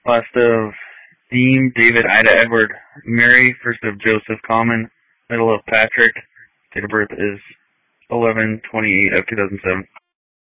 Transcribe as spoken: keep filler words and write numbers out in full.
Last of Dean, David, Ida, Edward, Mary. First of Joseph, Common. Middle of Patrick. Date of birth is eleven twenty-eight of two thousand seven.